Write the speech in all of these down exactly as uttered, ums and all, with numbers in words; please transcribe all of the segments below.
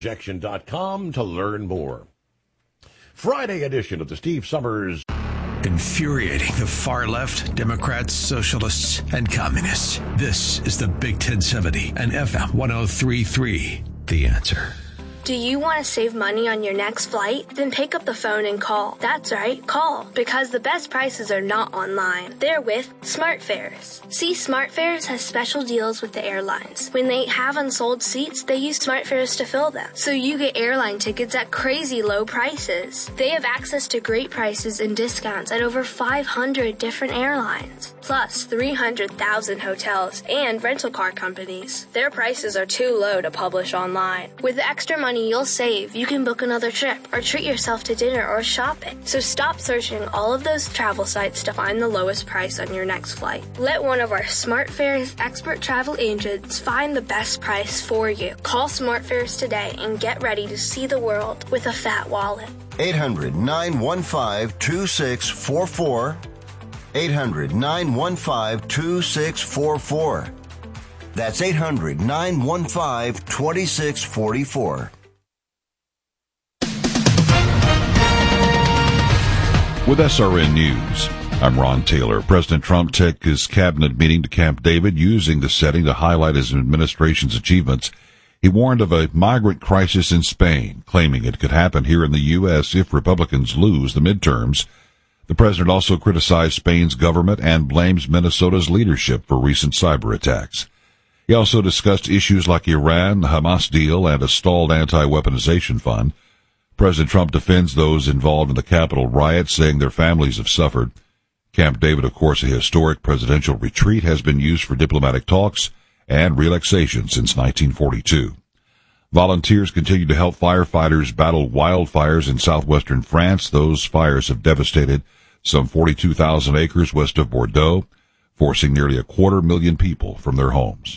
Injection dot com to learn more. Friday edition of the Steve Summers. Infuriating the far left, Democrats, socialists, and communists. This is the Big ten seventy and F M one oh three point three. The Answer. Do you want to save money on your next flight? Then pick up the phone and call. That's right, call. Because the best prices are not online. They're with SmartFares. See, SmartFares has special deals with the airlines. When they have unsold seats, they use SmartFares to fill them. So you get airline tickets at crazy low prices. They have access to great prices and discounts at over five hundred different airlines. Plus three hundred thousand hotels and rental car companies. Their prices are too low to publish online. With the extra money you'll save, you can book another trip or treat yourself to dinner or shopping. So stop searching all of those travel sites to find the lowest price on your next flight. Let one of our SmartFares expert travel agents find the best price for you. Call SmartFares today and get ready to see the world with a fat wallet. eight hundred, nine one five, two six four four. eight hundred, nine one five, two six four four. That's eight hundred, nine one five, two six four four. With S R N News, I'm Ron Taylor. President Trump took his cabinet meeting to Camp David, using the setting to highlight his administration's achievements. He warned of a migrant crisis in Spain, claiming it could happen here in the U S if Republicans lose the midterms. The president also criticized Spain's government and blames Minnesota's leadership for recent cyber attacks. He also discussed issues like Iran, the Hamas deal, and a stalled anti-weaponization fund. President Trump defends those involved in the Capitol riot, saying their families have suffered. Camp David, of course, a historic presidential retreat, has been used for diplomatic talks and relaxation since nineteen forty-two. Volunteers continue to help firefighters battle wildfires in southwestern France. Those fires have devastated some forty-two thousand acres west of Bordeaux, forcing nearly a quarter million people from their homes.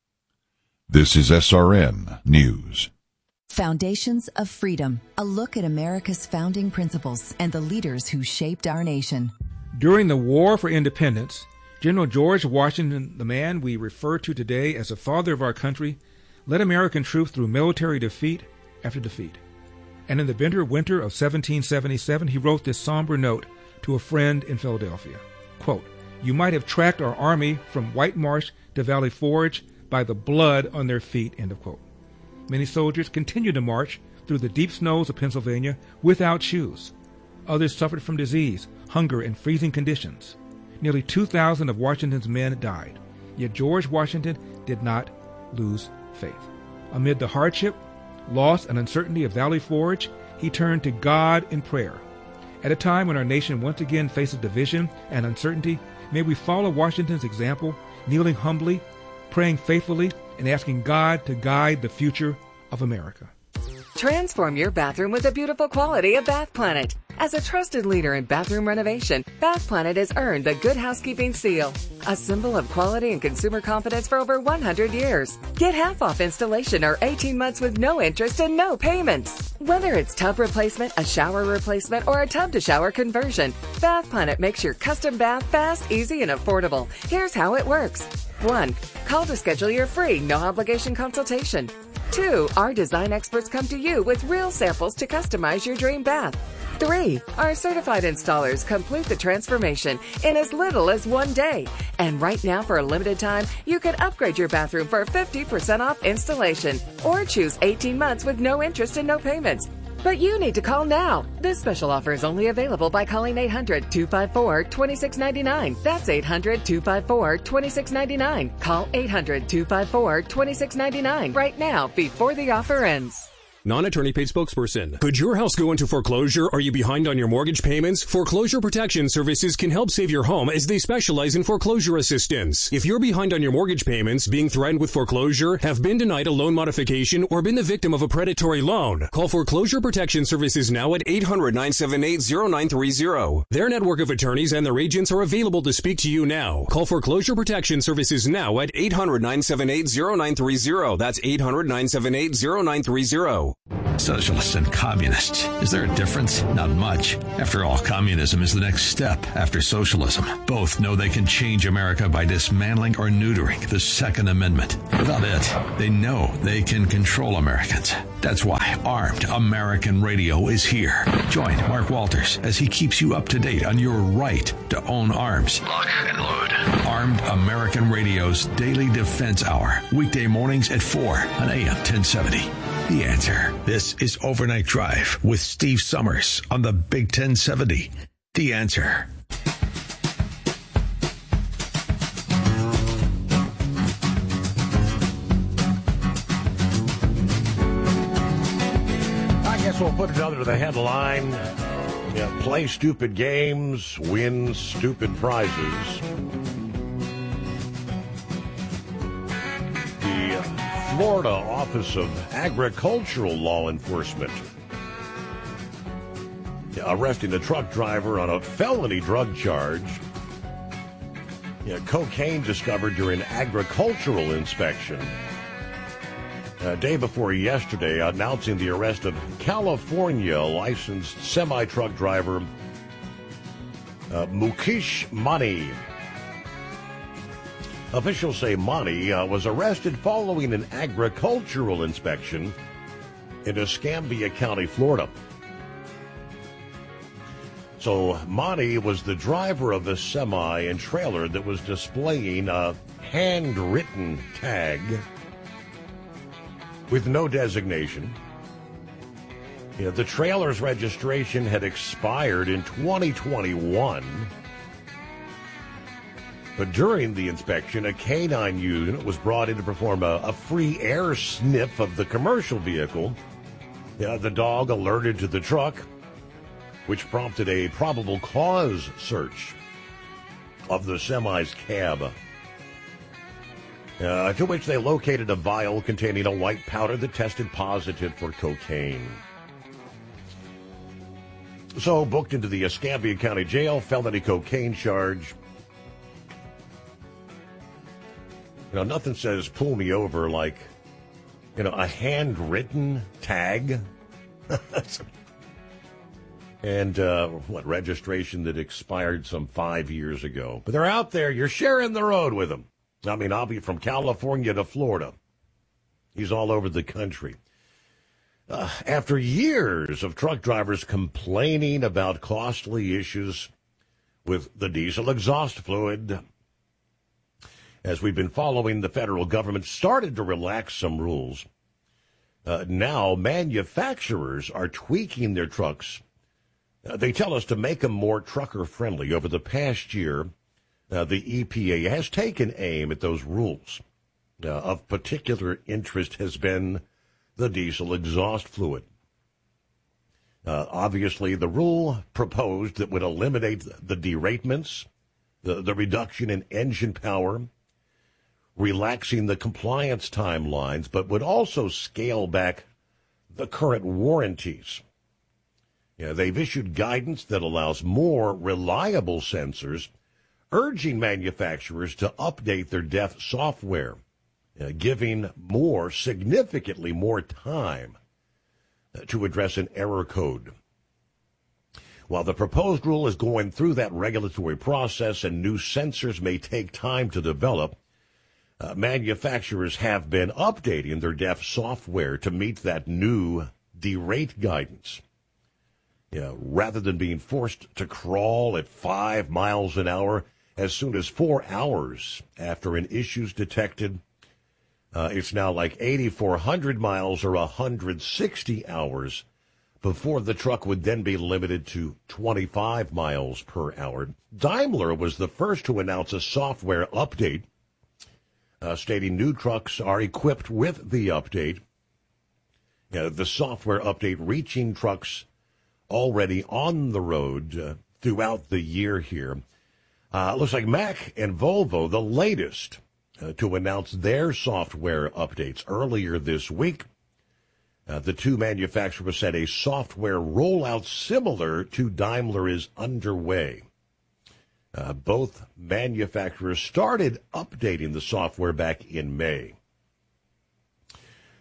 This is S R N News. Foundations of Freedom, a look at America's founding principles and the leaders who shaped our nation. During the War for Independence, General George Washington, the man we refer to today as the father of our country, led American troops through military defeat after defeat. And in the bitter winter of seventeen seventy-seven, he wrote this somber note to a friend in Philadelphia. Quote, "You might have tracked our army from White Marsh to Valley Forge by the blood on their feet," end of quote. Many soldiers continued to march through the deep snows of Pennsylvania without shoes. Others suffered from disease, hunger, and freezing conditions. Nearly two thousand of Washington's men died. Yet George Washington did not lose faith. Amid the hardship, loss, and uncertainty of Valley Forge, he turned to God in prayer. At a time when our nation once again faces division and uncertainty, may we follow Washington's example, kneeling humbly, praying faithfully, and asking God to guide the future of America. Transform your bathroom with the beautiful quality of Bath Planet. As a trusted leader in bathroom renovation, Bath Planet has earned the Good Housekeeping seal, a symbol of quality and consumer confidence for over one hundred years. Get half off installation or eighteen months with no interest and no payments. Whether it's tub replacement, a shower replacement, or a tub-to-shower conversion, Bath Planet makes your custom bath fast, easy, and affordable. Here's how it works. One, call to schedule your free, no-obligation consultation. Two, our design experts come to you with real samples to customize your dream bath. Three, our certified installers complete the transformation in as little as one day. And right now, for a limited time, you can upgrade your bathroom for fifty percent off installation or choose eighteen months with no interest and no payments. But you need to call now. This special offer is only available by calling eight hundred, two five four, two six nine nine. That's eight hundred, two five four, two six nine nine. Call eight hundred, two five four, two six nine nine right now before the offer ends. Non-attorney paid spokesperson. Could your house go into foreclosure? Are you behind on your mortgage payments? Foreclosure Protection Services can help save your home as they specialize in foreclosure assistance. If you're behind on your mortgage payments, being threatened with foreclosure, have been denied a loan modification, or been the victim of a predatory loan, call Foreclosure Protection Services now at eight hundred, nine seven eight, zero nine three zero. Their network of attorneys and their agents are available to speak to you now. Call Foreclosure Protection Services now at eight hundred, nine seven eight, zero nine three zero. That's eight hundred, nine seven eight, zero nine three zero. Socialists and communists. Is there a difference? Not much. After all, communism is the next step after socialism. Both know they can change America by dismantling or neutering the Second Amendment. Without it, they know they can control Americans. That's why Armed American Radio is here. Join Mark Walters as he keeps you up to date on your right to own arms. Lock and load. Armed American Radio's Daily Defense Hour. Weekday mornings at four on A M ten seventy. The Answer. This is Overnight Drive with Steve Summers on the Big ten seventy. The Answer. I guess we'll put it under the headline, yeah, play stupid games, win stupid prizes. Florida Office of Agricultural Law Enforcement arresting a truck driver on a felony drug charge. Yeah, cocaine discovered during agricultural inspection. A day before yesterday, announcing the arrest of California licensed semi-truck driver uh, Mukesh Mani. Officials say Mani uh, was arrested following an agricultural inspection in Escambia County, Florida. So Mani was the driver of the semi and trailer that was displaying a handwritten tag with no designation. Yeah, the trailer's registration had expired in twenty twenty-one. But during the inspection, a canine unit was brought in to perform a, a free air sniff of the commercial vehicle. Yeah, the dog alerted to the truck, which prompted a probable cause search of the semi's cab, uh, to which they located a vial containing a white powder that tested positive for cocaine. So, booked into the Escambia County Jail, felony cocaine charge. You know, nothing says pull me over like, you know, a handwritten tag. And, uh, what, registration that expired some five years ago. But they're out there. You're sharing the road with them. I mean, I'll be from California to Florida. He's all over the country. Uh, after years of truck drivers complaining about costly issues with the diesel exhaust fluid, as we've been following, the federal government started to relax some rules. Uh, now, manufacturers are tweaking their trucks. Uh, they tell us to make them more trucker-friendly. Over the past year, uh, the E P A has taken aim at those rules. Uh, of particular interest has been the diesel exhaust fluid. Uh, obviously, the rule proposed that would eliminate the deratements, the, the reduction in engine power, relaxing the compliance timelines, but would also scale back the current warranties. Yeah, they've issued guidance that allows more reliable sensors, urging manufacturers to update their D E F software, uh, giving more, significantly more time uh, to address an error code. While the proposed rule is going through that regulatory process and new sensors may take time to develop, Uh, manufacturers have been updating their D E F software to meet that new derate guidance. Yeah, rather than being forced to crawl at five miles an hour as soon as four hours after an issue's detected, uh, it's now like eighty-four hundred miles or one hundred sixty hours before the truck would then be limited to twenty-five miles per hour. Daimler was the first to announce a software update, Uh, stating new trucks are equipped with the update. Uh, the software update reaching trucks already on the road uh, throughout the year here. Uh, looks like Mack and Volvo, the latest uh, to announce their software updates earlier this week. Uh, the two manufacturers said a software rollout similar to Daimler is underway. Uh, both manufacturers started updating the software back in May.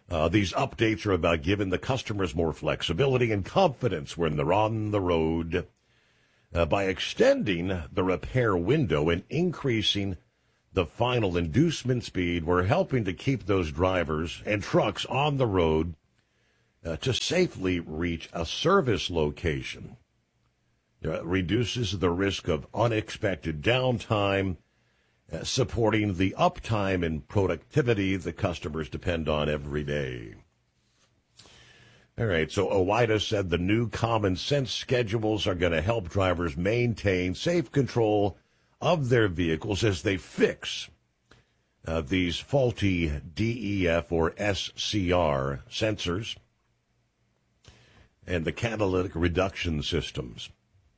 Uh, these updates are about giving the customers more flexibility and confidence when they're on the road. Uh, by extending the repair window and increasing the final inducement speed, we're helping to keep those drivers and trucks on the road uh, to safely reach a service location. Uh, reduces the risk of unexpected downtime, uh, supporting the uptime and productivity the customers depend on every day. All right, so OOIDA said the new common sense schedules are going to help drivers maintain safe control of their vehicles as they fix uh, these faulty D E F or S C R sensors and the catalytic reduction systems.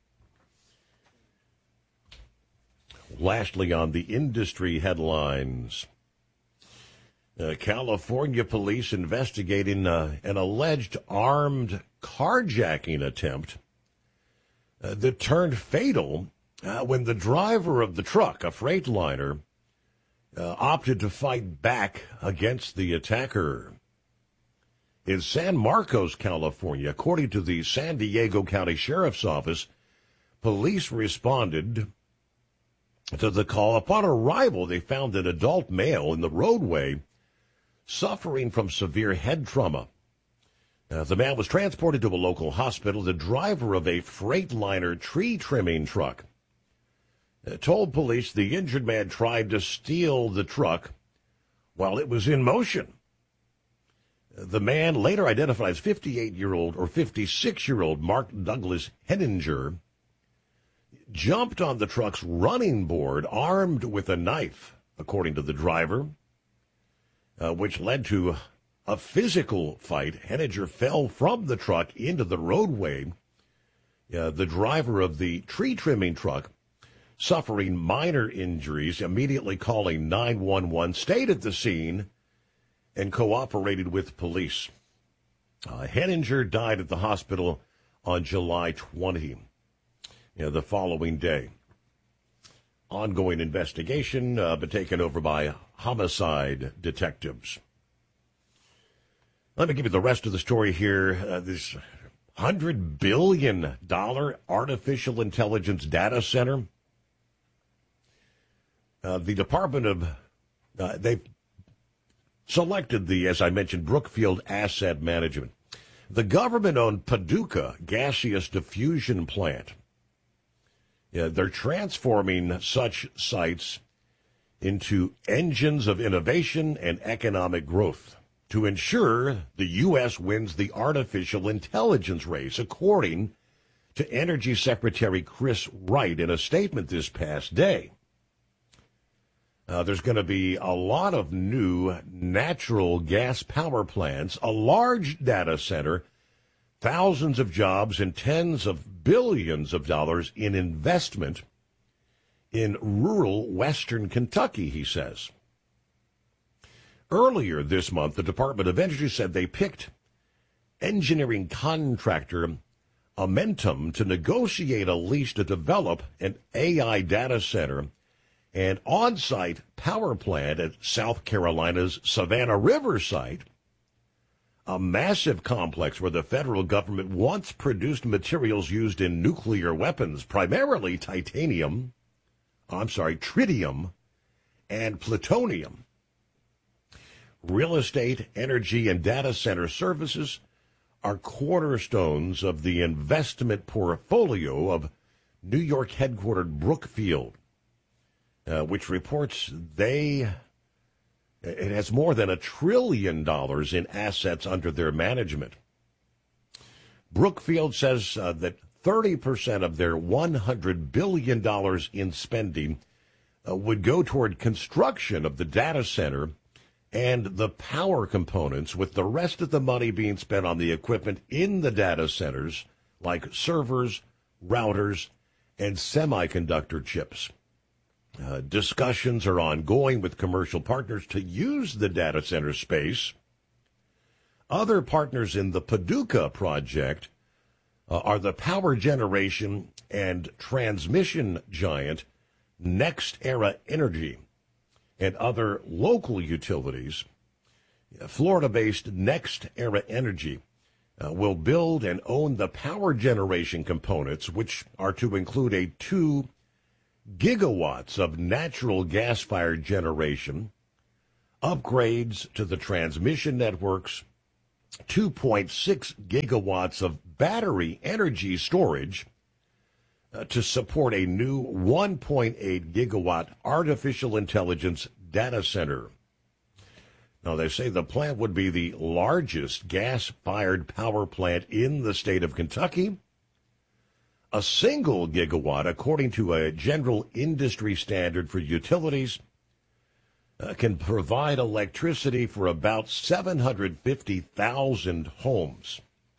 Lastly, on the industry headlines, uh, California police investigating uh, an alleged armed carjacking attempt uh, that turned fatal uh, when the driver of the truck, a Freightliner, uh, opted to fight back against the attacker. In San Marcos, California, according to the San Diego County Sheriff's Office, police responded to the call. Upon arrival, they found an adult male in the roadway suffering from severe head trauma. Uh, the man was transported to a local hospital. The driver of a Freightliner tree trimming truck uh, told police the injured man tried to steal the truck while it was in motion. Uh, the man, later identified as fifty-eight-year-old or fifty-six-year-old Mark Douglas Henninger, jumped on the truck's running board armed with a knife, according to the driver, uh, which led to a physical fight. Henninger fell from the truck into the roadway. Uh, the driver of the tree trimming truck, suffering minor injuries, immediately calling nine one one, stayed at the scene and cooperated with police. Uh, Henninger died at the hospital on July twentieth. You know, the following day. Ongoing investigation, uh, but taken over by homicide detectives. Let me give you the rest of the story here. Uh, this one hundred billion dollars artificial intelligence data center. Uh, the Department of, uh, they've selected the, as I mentioned, Brookfield Asset Management. The government-owned Paducah gaseous diffusion plant. Yeah, they're transforming such sites into engines of innovation and economic growth to ensure the U S wins the artificial intelligence race, according to Energy Secretary Chris Wright in a statement this past day. Uh, there's going to be a lot of new natural gas power plants, a large data center, thousands of jobs, and tens of billions of dollars in investment in rural western Kentucky, he says. Earlier this month, the Department of Energy said they picked engineering contractor Amentum to negotiate a lease to develop an A I data center and on-site power plant at South Carolina's Savannah River site, a massive complex where the federal government once produced materials used in nuclear weapons, primarily titanium, I'm sorry, tritium, and plutonium. Real estate, energy, and data center services are cornerstones of the investment portfolio of New York headquartered Brookfield, uh, which reports they it has more than a trillion dollars in assets under their management. Brookfield says uh, that thirty percent of their one hundred billion dollars in spending uh, would go toward construction of the data center and the power components, with the rest of the money being spent on the equipment in the data centers, like servers, routers, and semiconductor chips. Uh, discussions are ongoing with commercial partners to use the data center space. Other partners in the Paducah project uh, are the power generation and transmission giant NextEra Energy and other local utilities. Florida-based Next Era Energy uh, will build and own the power generation components, which are to include a two gigawatts of natural gas-fired generation, upgrades to the transmission networks, two point six gigawatts of battery energy storage uh, to support a new one point eight gigawatt artificial intelligence data center. Now, they say the plant would be the largest gas-fired power plant in the state of Kentucky. A single gigawatt, according to a general industry standard for utilities, uh, can provide electricity for about seven hundred fifty thousand homes.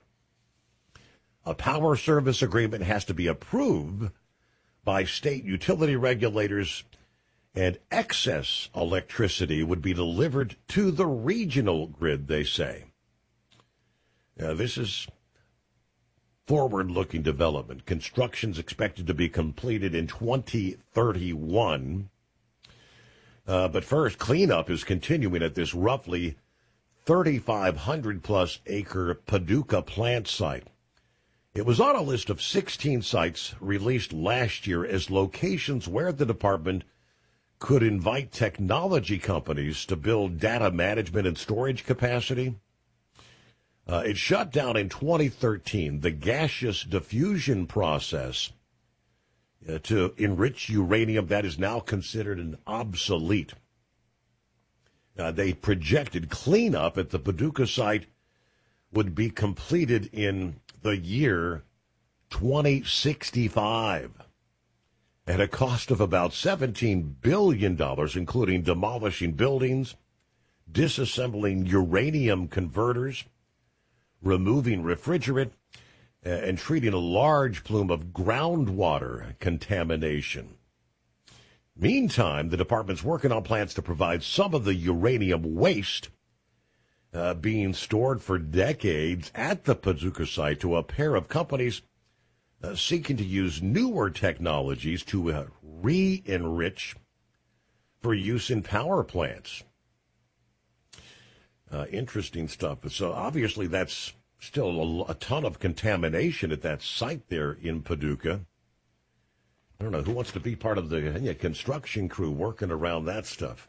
A power service agreement has to be approved by state utility regulators, and excess electricity would be delivered to the regional grid, they say. Now, this is forward-looking development. Construction's expected to be completed in twenty thirty-one. Uh, but first, cleanup is continuing at this roughly thirty-five hundred plus acre Paducah plant site. It was on a list of sixteen sites released last year as locations where the department could invite technology companies to build data management and storage capacity. Uh, it shut down in twenty thirteen. The gaseous diffusion process uh, to enrich uranium, that is now considered an obsolete. Uh, they projected cleanup at the Paducah site would be completed in the year twenty sixty-five at a cost of about seventeen billion dollars, including demolishing buildings, disassembling uranium converters, removing refrigerant, and treating a large plume of groundwater contamination. Meantime, the department's working on plans to provide some of the uranium waste uh, being stored for decades at the Paducah site to a pair of companies uh, seeking to use newer technologies to uh, re-enrich for use in power plants. Uh, interesting stuff. So obviously that's still a, a ton of contamination at that site there in Paducah. I don't know, who wants to be part of the yeah, construction crew working around that stuff?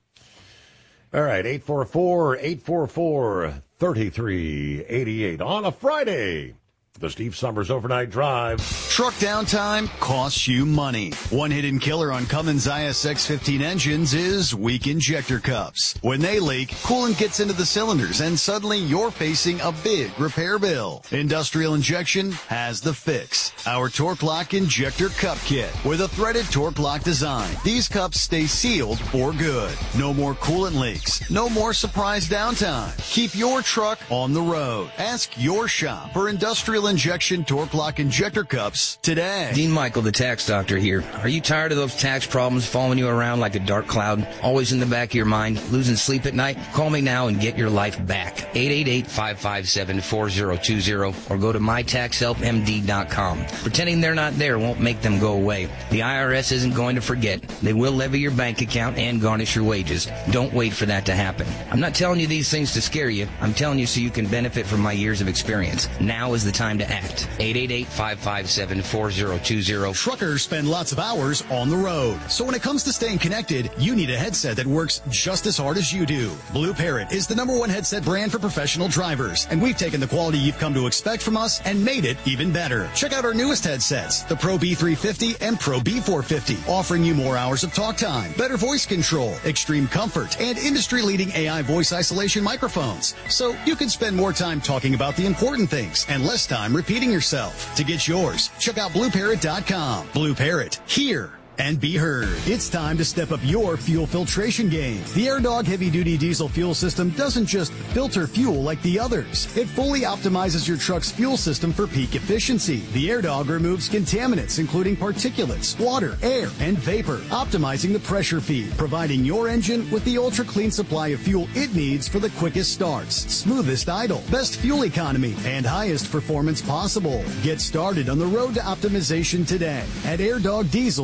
All right, eight four four, eight four four, three three eight eight on a Friday. The Steve Summers Overnight Drive. Truck downtime costs you money. One hidden killer on Cummins I S X fifteen engines is weak injector cups. When they leak, coolant gets into the cylinders and suddenly you're facing a big repair bill. Industrial Injection has the fix. Our Torque Lock Injector Cup Kit with a threaded Torque Lock design. These cups stay sealed for good. No more coolant leaks. No more surprise downtime. Keep your truck on the road. Ask your shop for Industrial Injection Torque Lock Injector Cups today. Dean Michael, the tax doctor here. Are you tired of those tax problems following you around like a dark cloud, always in the back of your mind, losing sleep at night? Call me now and get your life back. eight eight eight, five five seven, four zero two zero or go to my tax help m d dot com. Pretending they're not there won't make them go away. The I R S isn't going to forget. They will levy your bank account and garnish your wages. Don't wait for that to happen. I'm not telling you these things to scare you. I'm telling you so you can benefit from my years of experience. Now is the time to act. eight eight eight, five five seven, four zero two zero. Truckers spend lots of hours on the road. So when it comes to staying connected, you need a headset that works just as hard as you do. Blue Parrot is the number one headset brand for professional drivers, and we've taken the quality you've come to expect from us and made it even better. Check out our newest headsets, the Pro B three fifty and Pro B four fifty, offering you more hours of talk time, better voice control, extreme comfort, and industry-leading A I voice isolation microphones. So you can spend more time talking about the important things and less time repeating yourself. To get yours, check out blue parrot dot com. Blue Parrot, hear and be heard. It's time to step up your fuel filtration game. The AirDog heavy-duty diesel fuel system doesn't just filter fuel like the others. It fully optimizes your truck's fuel system for peak efficiency. The AirDog removes contaminants, including particulates, water, air, and vapor, optimizing the pressure feed, providing your engine with the ultra-clean supply of fuel it needs for the quickest starts, smoothest idle, best fuel economy, and highest performance possible. Get started on the road to optimization today at air dog diesel dot com.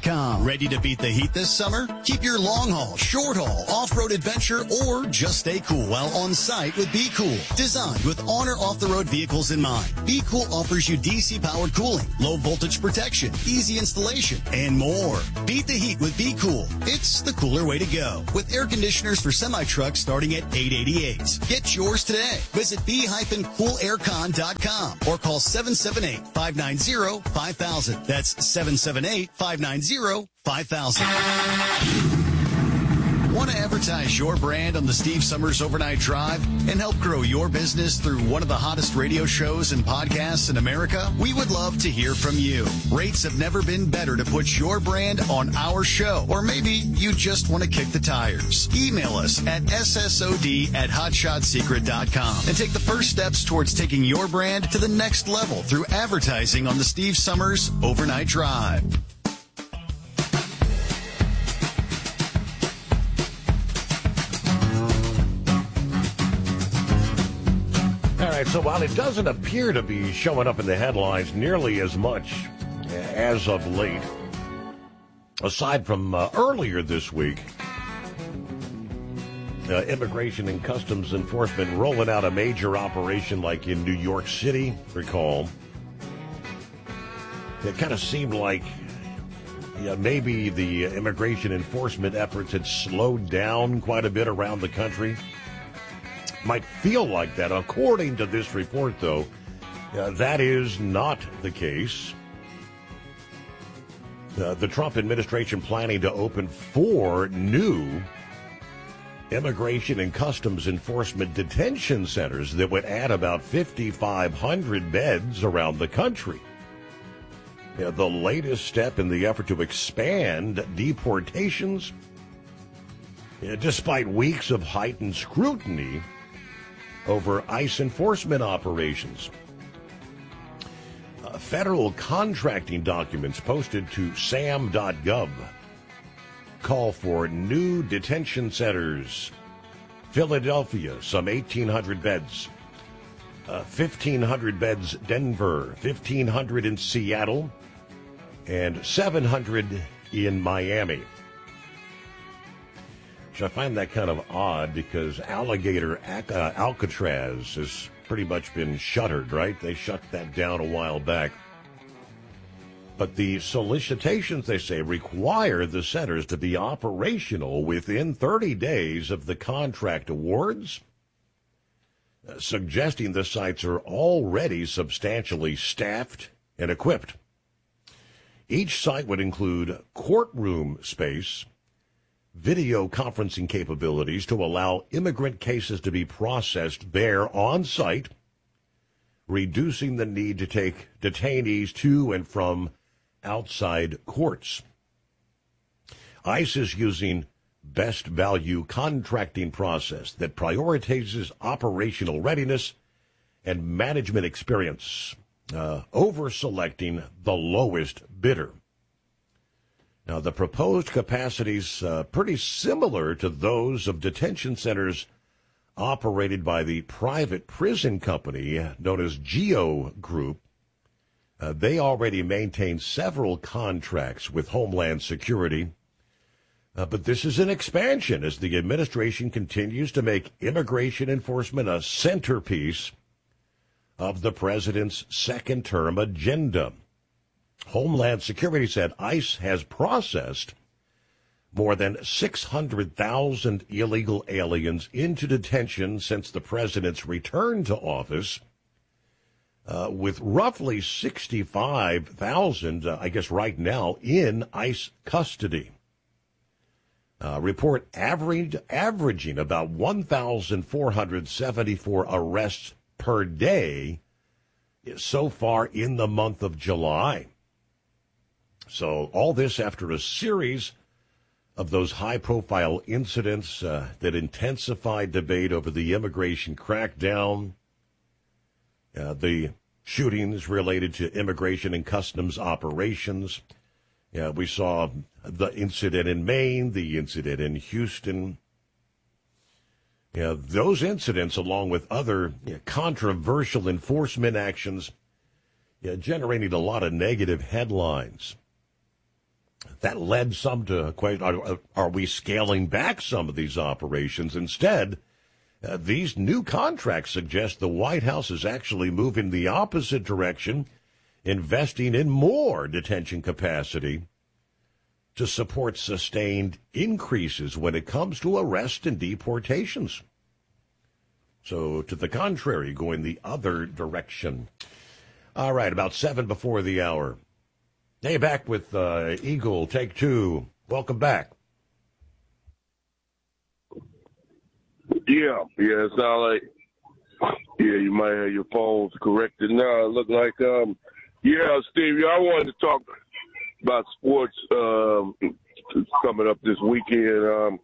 com. Ready to beat the heat this summer? Keep your long haul, short haul, off-road adventure, or just stay cool while on site with Be Cool. Designed with on or off-the-road vehicles in mind, Be Cool offers you D C-powered cooling, low voltage protection, easy installation, and more. Beat the heat with Be Cool. It's the cooler way to go. With air conditioners for semi-trucks starting at eight hundred eighty-eight dollars. Get yours today. Visit be cool aircon dot com or call seven seven eight, five nine zero, five thousand. That's seven seven eight, five nine zero, five thousand. Want to advertise your brand on the Steve Summers Overnight Drive and help grow your business through one of the hottest radio shows and podcasts in America? We would love to hear from you. Rates have never been better to put your brand on our show. Or maybe you just want to kick the tires. Email us at S S O D at hotshot secret dot com and take the first steps towards taking your brand to the next level through advertising on the Steve Summers Overnight Drive. So while it doesn't appear to be showing up in the headlines nearly as much as of late, aside from uh, earlier this week, uh, Immigration and Customs Enforcement rolling out a major operation like in New York City, recall, it kind of seemed like yeah, maybe the immigration enforcement efforts had slowed down quite a bit around the country. Might feel like that. According to this report, though, uh, that is not the case. Uh, the Trump administration planning to open four new immigration and customs enforcement detention centers that would add about fifty-five hundred beds around the country. Uh, the latest step in the effort to expand deportations, uh, despite weeks of heightened scrutiny over ICE enforcement operations. Uh, federal contracting documents posted to sam dot gov call for new detention centers. Philadelphia, some eighteen hundred beds. Uh, fifteen hundred beds Denver, fifteen hundred in Seattle, and seven hundred in Miami. I find that kind of odd because Alligator uh, Alcatraz has pretty much been shuttered, right? They shut that down a while back. But the solicitations, they say, require the centers to be operational within thirty days of the contract awards, uh, suggesting the sites are already substantially staffed and equipped. Each site would include courtroom space, video conferencing capabilities to allow immigrant cases to be processed there on site, reducing the need to take detainees to and from outside courts. ICE is using best value contracting process that prioritizes operational readiness and management experience uh, over selecting the lowest bidder. Now, the proposed capacities uh, pretty similar to those of detention centers operated by the private prison company known as Geo Group. Uh, they already maintain several contracts with Homeland Security. Uh, but this is an expansion as the administration continues to make immigration enforcement a centerpiece of the president's second-term agenda. Homeland Security said ICE has processed more than six hundred thousand illegal aliens into detention since the president's return to office, uh, with roughly sixty-five thousand, uh, I guess right now, in ICE custody. Uh, report average, averaging about one thousand four hundred seventy-four arrests per day so far in the month of July. So all this after a series of those high-profile incidents uh, that intensified debate over the immigration crackdown, uh, the shootings related to immigration and customs operations. Uh, we saw the incident in Maine, the incident in Houston. Uh, those incidents, along with other you know, controversial enforcement actions, uh, generated a lot of negative headlines. That led some to question, are, are we scaling back some of these operations? Instead, uh, these new contracts suggest the White House is actually moving the opposite direction, investing in more detention capacity to support sustained increases when it comes to arrest and deportations. So, to the contrary, going the other direction. All right, about seven before the hour. Hey, back with uh, Eagle, take two. Welcome back. Yeah, yeah, it sounds like, yeah, you might have your phones corrected now. It looked like, um, yeah, Steve, I wanted to talk about sports um, coming up this weekend. Um,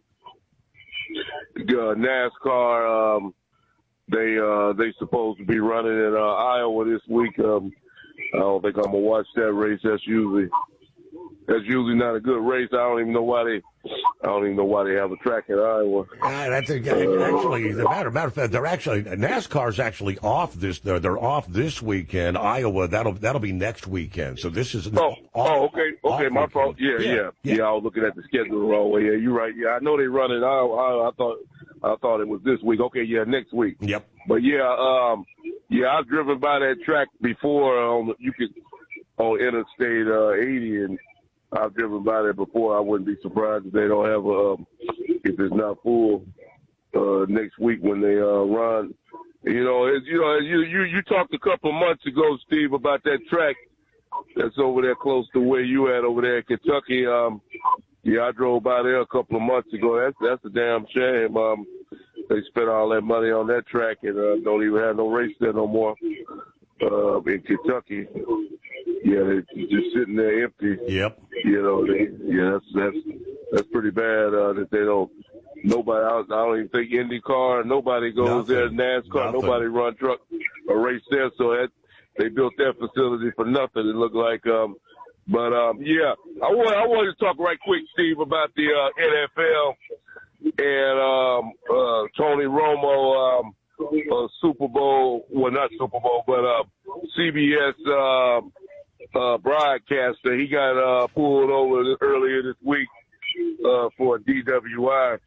uh, NASCAR, um, they uh, they supposed to be running in uh, Iowa this week. Um, I don't think I'm gonna watch that race. That's usually that's usually not a good race. I don't even know why they I don't even know why they have a track in Iowa. Uh, that's a, actually the matter. Matter of fact, they're actually NASCAR's actually off this. They're, they're off this weekend. Iowa that'll that'll be next weekend. So this is oh off, oh okay okay my weekend. fault. Yeah, yeah yeah yeah. I was looking at the schedule the wrong way. Yeah, you're right. Yeah, I know they run in Iowa. Iowa. I thought I thought it was this week. Okay, yeah, next week. Yep. But yeah, um, yeah, I've driven by that track before. On you could on Interstate uh, eighty, and I've driven by there before. I wouldn't be surprised if they don't have a um, if it's not full uh, next week when they uh, run. You know, it's, you know, you you you talked a couple of months ago, Steve, about that track that's over there close to where you at over there in Kentucky. Um, yeah, I drove by there a couple of months ago. That's that's a damn shame. Um, they spent all that money on that track and uh, don't even have no race there no more uh, in Kentucky. Yeah, they're just sitting there empty. Yep. You know, they, yeah, that's that's that's pretty bad uh, that they don't. Nobody, I don't even think IndyCar, nobody goes Nothing. there. NASCAR, Nothing. nobody run truck or race there. So that they built that facility for nothing. It looked like. Um, but um, yeah, I want I wanted to talk right quick, Steve, about the uh, N F L and um, uh, Tony Romo. Um, uh, Super Bowl, well, not Super Bowl, but uh, C B S uh, uh, broadcaster. He got uh, pulled over earlier this week uh, for a D W I,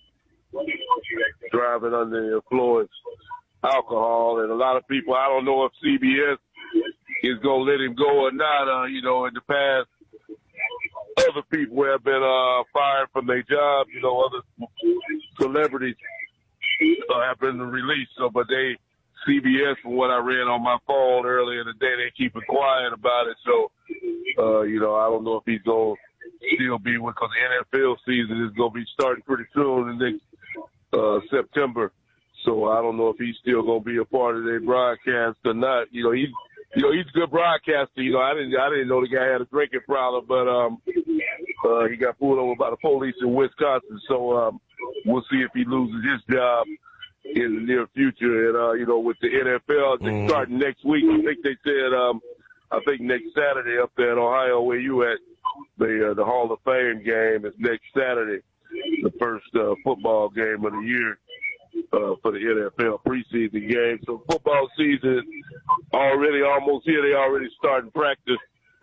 driving under the influence alcohol. And a lot of people, I don't know if C B S is going to let him go or not. Uh, you know, in the past, other people have been uh, fired from their jobs. You know, other celebrities uh, have been released. So, but they, C B S, from what I read on my phone earlier today, they keep it quiet about it. So, uh, you know, I don't know if he's going to still be with, because the N F L season is going to be starting pretty soon in next uh, September. So I don't know if he's still going to be a part of their broadcast or not. You know, he's, you know, he's a good broadcaster. You know, I didn't, I didn't know the guy had a drinking problem, but um, uh, he got pulled over by the police in Wisconsin. So um, we'll see if he loses his job in the near future. And uh, you know, with the N F L mm. starting next week, I think they said, um, I think next Saturday up there in Ohio, where you at, the uh, the Hall of Fame game is next Saturday, the first uh, football game of the year. Uh, for the N F L preseason game. So football season already almost here. They already starting practice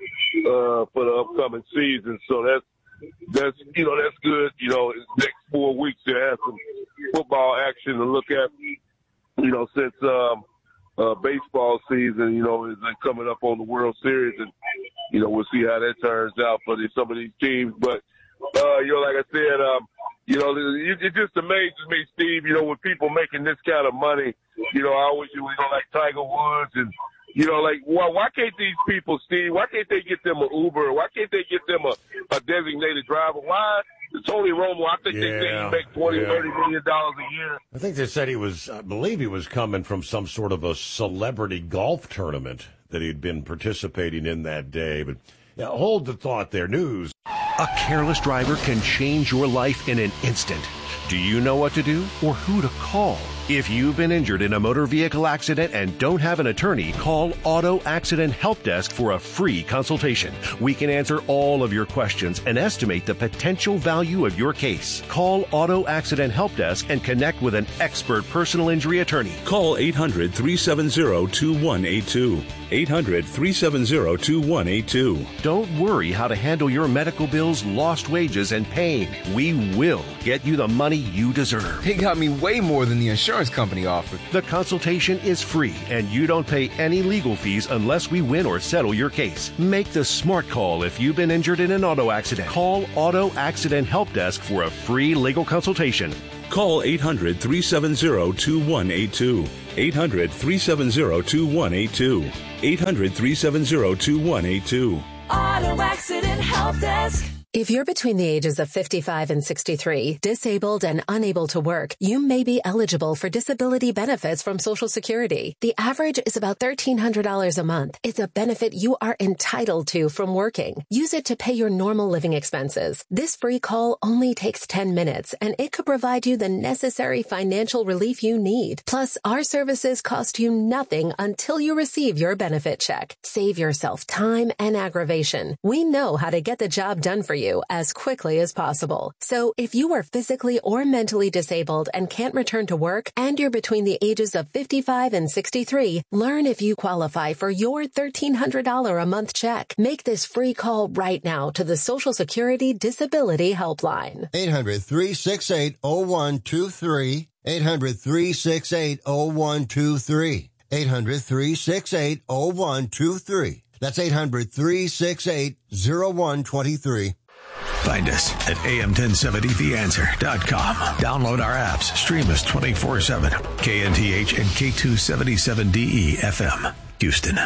uh, for the upcoming season. So that's, that's, you know, that's good. You know, next four weeks to have some football action to look at, you know, since um, uh, baseball season, you know, is coming up on the World Series. And, you know, we'll see how that turns out for the, some of these teams. But, uh, you know, like I said, um, you know, it, it just amazes me, Steve, you know, with people making this kind of money, you know, I always, you know, like Tiger Woods and, you know, like, why, why can't these people, Steve, why can't they get them an Uber? Why can't they get them a, a designated driver? Why? Tony Romo, I think yeah, they say he makes twenty, yeah. thirty million dollars a year. I think they said he was, I believe he was coming from some sort of a celebrity golf tournament that he'd been participating in that day. But yeah, hold the thought there. News. A careless driver can change your life in an instant. Do you know what to do or who to call? If you've been injured in a motor vehicle accident and don't have an attorney, call Auto Accident Help Desk for a free consultation. We can answer all of your questions and estimate the potential value of your case. Call Auto Accident Help Desk and connect with an expert personal injury attorney. Call eight hundred, three seven zero, two one eight two. eight hundred, three seven zero, two one eight two. Don't worry how to handle your medical bills, lost wages, and pain. We will get you the money you deserve. They got me way more than the insurance company offered. The consultation is free, and you don't pay any legal fees unless we win or settle your case. Make the smart call if you've been injured in an auto accident. Call Auto Accident Help Desk for a free legal consultation. Call eight hundred, three seven zero, two one eight two. eight hundred, three seven zero, two one eight two. eight hundred, three seven zero, two one eight two. Auto Accident Help Desk. If you're between the ages of fifty-five and sixty-three, disabled and unable to work, you may be eligible for disability benefits from Social Security. The average is about thirteen hundred dollars a month. It's a benefit you are entitled to from working. Use it to pay your normal living expenses. This free call only takes ten minutes, and it could provide you the necessary financial relief you need. Plus, our services cost you nothing until you receive your benefit check. Save yourself time and aggravation. We know how to get the job done for you as quickly as possible. So if you are physically or mentally disabled and can't return to work, and you're between the ages of fifty-five and sixty-three, learn if you qualify for your thirteen hundred dollars a month check. Make this free call right now to the Social Security Disability Helpline. eight hundred, three six eight, zero one two three. eight hundred, three six eight, zero one two three. eight hundred, three six eight, zero one two three. That's eight hundred, three six eight, zero one two three. Find us at A M ten seventy the answer dot com. Download our apps. Stream us twenty-four seven. K N T H and K two seventy-seven D E F M. Houston.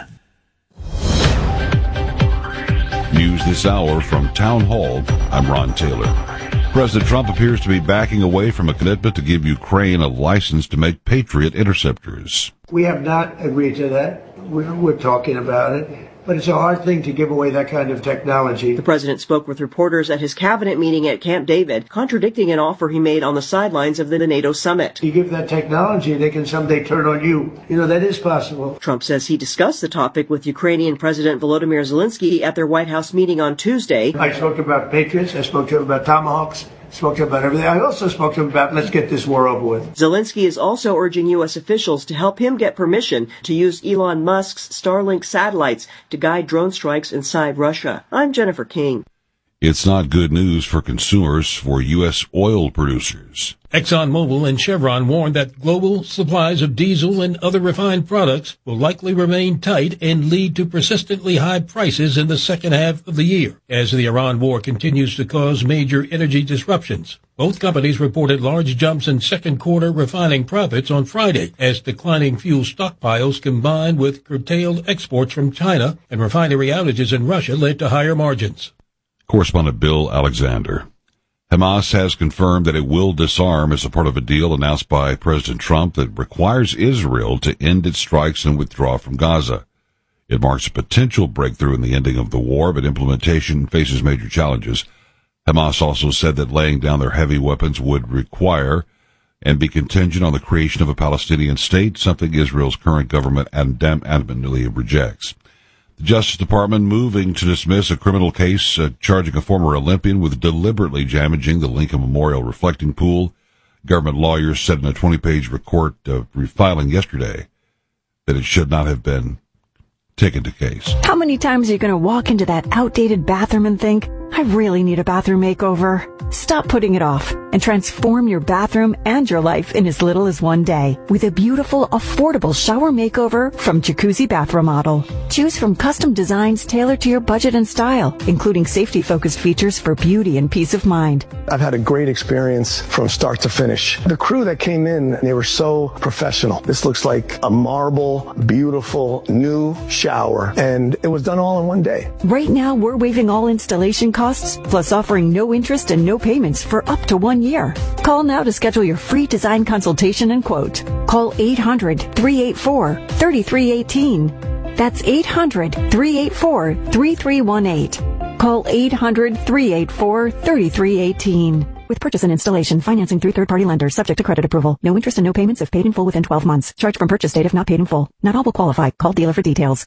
News this hour from Town Hall. I'm Ron Taylor. President Trump appears to be backing away from a commitment to give Ukraine a license to make Patriot interceptors. We have not agreed to that. We're, we're talking about it. But it's a hard thing to give away that kind of technology. The president spoke with reporters at his cabinet meeting at Camp David, contradicting an offer he made on the sidelines of the NATO summit. You give that technology, they can someday turn on you. You know, that is possible. Trump says he discussed the topic with Ukrainian President Volodymyr Zelensky at their White House meeting on Tuesday. I spoke about Patriots. I spoke to him about Tomahawks. Spoke to him about everything. I also spoke to him about let's get this war over with. Zelensky is also urging U S officials to help him get permission to use Elon Musk's Starlink satellites to guide drone strikes inside Russia. I'm Jennifer King. It's not good news for consumers for U S oil producers. ExxonMobil and Chevron warned that global supplies of diesel and other refined products will likely remain tight and lead to persistently high prices in the second half of the year, as the Iran war continues to cause major energy disruptions. Both companies reported large jumps in second quarter refining profits on Friday, as declining fuel stockpiles combined with curtailed exports from China and refinery outages in Russia led to higher margins. Correspondent Bill Alexander. Hamas has confirmed that it will disarm as a part of a deal announced by President Trump that requires Israel to end its strikes and withdraw from Gaza. It marks a potential breakthrough in the ending of the war, but implementation faces major challenges. Hamas also said that laying down their heavy weapons would require and be contingent on the creation of a Palestinian state, something Israel's current government adamantly rejects. The Justice Department moving to dismiss a criminal case uh, charging a former Olympian with deliberately damaging the Lincoln Memorial reflecting pool. Government lawyers said in a twenty-page report uh, refiling yesterday that it should not have been taken to case. How many times are you going to walk into that outdated bathroom and think, I really need a bathroom makeover? Stop putting it off and transform your bathroom and your life in as little as one day with a beautiful, affordable shower makeover from Jacuzzi Bath Remodel. Choose from custom designs tailored to your budget and style, including safety-focused features for beauty and peace of mind. I've had a great experience from start to finish. The crew that came in, they were so professional. This looks like a marble, beautiful, new shower, and it was done all in one day. Right now, we're waiving all installation costs, plus offering no interest and no payments for up to one year. Call now to schedule your free design consultation and quote. Call eight hundred, three eight four, three three one eight. That's eight hundred, three eight four, three three one eight. Call eight hundred, three eight four, three three one eight. With purchase and installation, financing through third-party lenders, subject to credit approval. No interest and no payments if paid in full within twelve months. Charge from purchase date if not paid in full. Not all will qualify. Call dealer for details.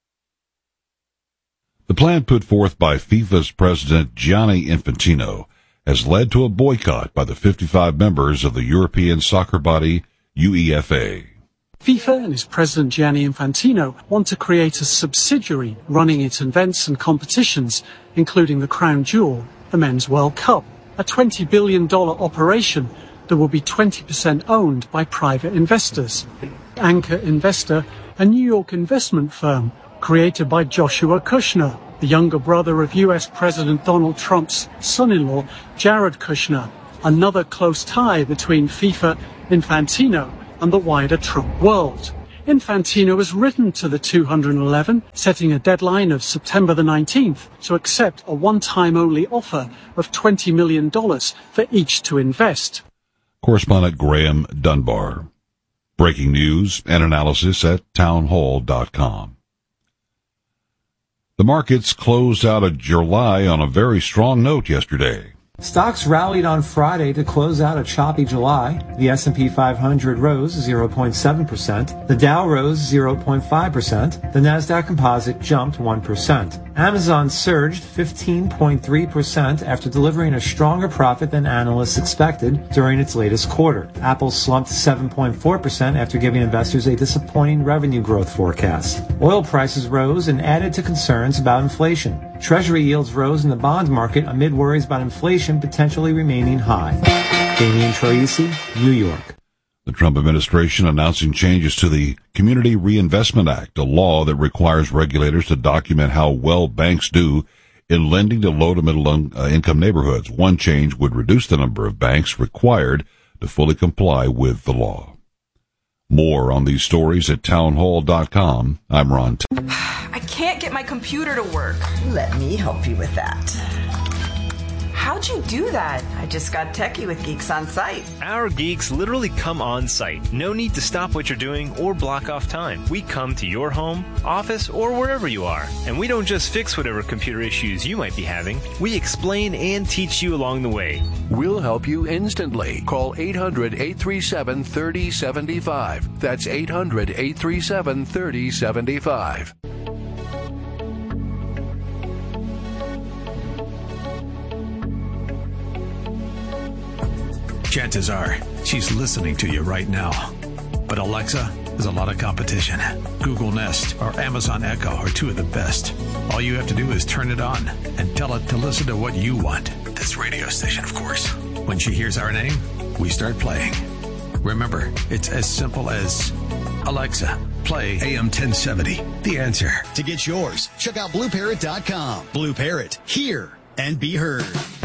The plan put forth by FIFA's president Gianni Infantino has led to a boycott by the fifty-five members of the European soccer body UEFA. FIFA and its president Gianni Infantino want to create a subsidiary running its events and competitions, including the crown jewel, the Men's World Cup, a twenty billion dollars operation that will be twenty percent owned by private investors. Anchor Investor, a New York investment firm created by Joshua Kushner, the younger brother of U S President Donald Trump's son-in-law, Jared Kushner, another close tie between FIFA, Infantino, and the wider Trump world. Infantino has written to the two hundred eleven, setting a deadline of September the nineteenth to accept a one-time only offer of twenty million dollars for each to invest. Correspondent Graham Dunbar. Breaking news and analysis at townhall dot com. The markets closed out of July on a very strong note yesterday. Stocks rallied on Friday to close out a choppy July. The S and P five hundred rose zero point seven percent. The Dow rose zero point five percent. The Nasdaq Composite jumped one percent. Amazon surged fifteen point three percent after delivering a stronger profit than analysts expected during its latest quarter. Apple slumped seven point four percent after giving investors a disappointing revenue growth forecast. Oil prices rose and added to concerns about inflation. Treasury yields rose in the bond market amid worries about inflation potentially remaining high. Damian Troisi, New York. The Trump administration announcing changes to the Community Reinvestment Act, a law that requires regulators to document how well banks do in lending to low to middle uh, income neighborhoods. One change would reduce the number of banks required to fully comply with the law. More on these stories at townhall dot com. I'm Ron. I can't get my computer to work. Let me help you with that. How'd you do that? I just got techie with Geeks on Site. Our geeks literally come on site. No need to stop what you're doing or block off time. We come to your home, office, or wherever you are. And we don't just fix whatever computer issues you might be having. We explain and teach you along the way. We'll help you instantly. Call eight hundred, eight three seven, three oh seven five. That's eight hundred, eight three seven, three oh seven five. Chances are she's listening to you right now. But Alexa, there's a lot of competition. Google Nest or Amazon Echo are two of the best. All you have to do is turn it on and tell it to listen to what you want. This radio station, of course. When she hears our name, we start playing. Remember, it's as simple as, Alexa, play A M ten seventy. The Answer. To get yours, check out blue parrot dot com. Blue Parrot, hear and be heard.